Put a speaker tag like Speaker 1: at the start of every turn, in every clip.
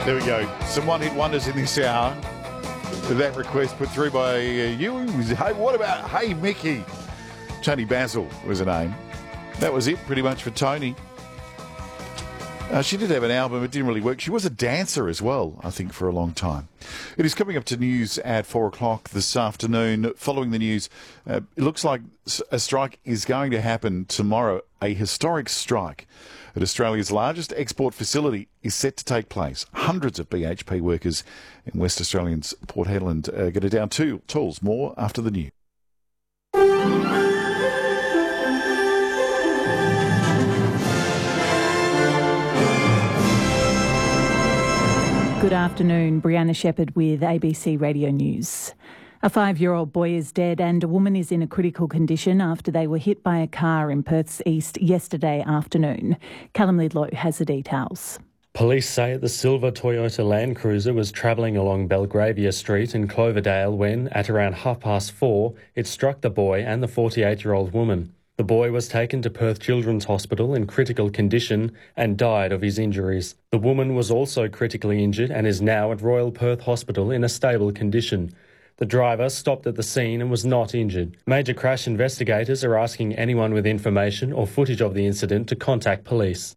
Speaker 1: There we go. Some one-hit wonders in this hour. That request put through by you. Hey, what about Hey Mickey? Tony Basil was her name. That was it pretty much for Tony. She did have an album. It didn't really work. She was a dancer as well, I think, for a long time. It is coming up to news at 4 o'clock this afternoon. Following the news, it looks like a strike is going to happen tomorrow. A historic strike at Australia's largest export facility is set to take place. Hundreds of BHP workers in West Australian's Port Hedland are going to down tools. More after the news.
Speaker 2: Good afternoon, Brianna Shepherd with ABC Radio News. A 5-year-old boy is dead and a woman is in a critical condition after they were hit by a car in Perth's east yesterday afternoon. Callum Lidlow has the details.
Speaker 3: Police say the silver Toyota Land Cruiser was travelling along Belgravia Street in Cloverdale when, at around 4:30, it struck the boy and the 48-year-old woman. The boy was taken to Perth Children's Hospital in critical condition and died of his injuries. The woman was also critically injured and is now at Royal Perth Hospital in a stable condition. The driver stopped at the scene and was not injured. Major crash investigators are asking anyone with information or footage of the incident to contact police.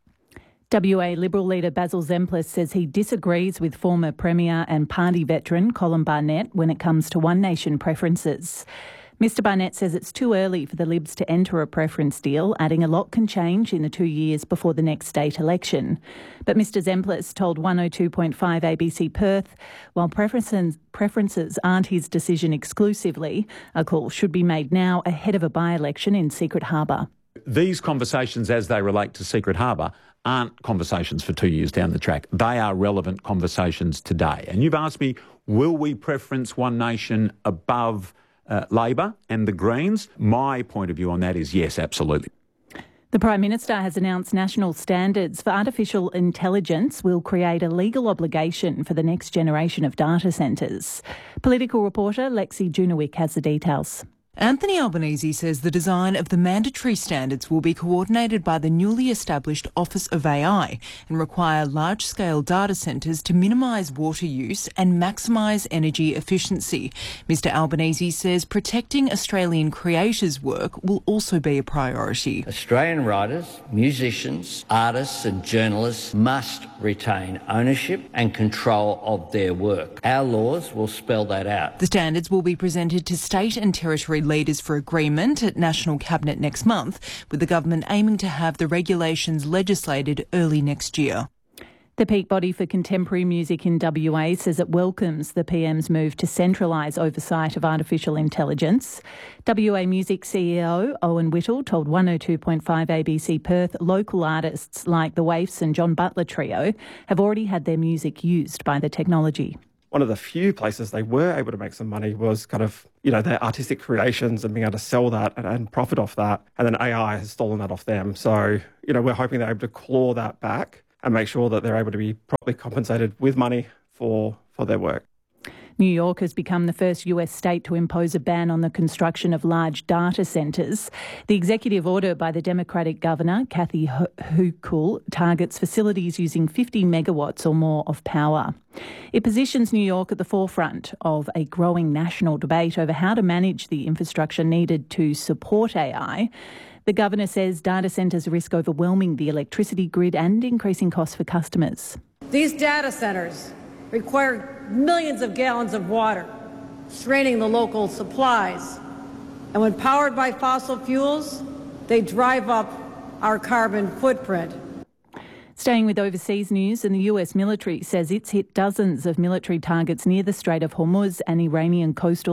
Speaker 2: WA Liberal leader Basil Zempilas says he disagrees with former Premier and party veteran Colin Barnett when it comes to One Nation preferences. Mr Barnett says it's too early for the Libs to enter a preference deal, adding a lot can change in the 2 years before the next state election. But Mr Zempilas told 102.5 ABC Perth, while preferences aren't his decision exclusively, a call should be made now ahead of a by-election in Secret Harbour.
Speaker 4: These conversations as they relate to Secret Harbour aren't conversations for 2 years down the track. They are relevant conversations today. And you've asked me, will we preference One Nation above Labor and the Greens? My point of view on that is yes, absolutely.
Speaker 2: The Prime Minister has announced national standards for artificial intelligence will create a legal obligation for the next generation of data centres. Political reporter Lexi Junowick has the details.
Speaker 5: Anthony Albanese says the design of the mandatory standards will be coordinated by the newly established Office of AI and require large-scale data centres to minimise water use and maximise energy efficiency. Mr Albanese says protecting Australian creators' work will also be a priority.
Speaker 6: Australian writers, musicians, artists and journalists must retain ownership and control of their work. Our laws will spell that out.
Speaker 5: The standards will be presented to state and territory leaders for agreement at National Cabinet next month, with the government aiming to have the regulations legislated early next year.
Speaker 2: The peak body for contemporary music in WA says it welcomes the PM's move to centralise oversight of artificial intelligence. WA Music CEO Owen Whittle told 102.5 ABC Perth local artists like the Waifs and John Butler Trio have already had their music used by the technology.
Speaker 7: One of the few places they were able to make some money was kind of, their artistic creations and being able to sell that and profit off that. And then AI has stolen that off them. So, we're hoping they're able to claw that back and make sure that they're able to be properly compensated with money for their work.
Speaker 2: New York has become the first US state to impose a ban on the construction of large data centres. The executive order by the Democratic Governor, Kathy Hochul, targets facilities using 50 megawatts or more of power. It positions New York at the forefront of a growing national debate over how to manage the infrastructure needed to support AI. The Governor says data centres risk overwhelming the electricity grid and increasing costs for customers.
Speaker 8: These data centres require millions of gallons of water, straining the local supplies. And when powered by fossil fuels, they drive up our carbon footprint.
Speaker 2: Staying with overseas news, and the US military says it's hit dozens of military targets near the Strait of Hormuz and Iranian coastal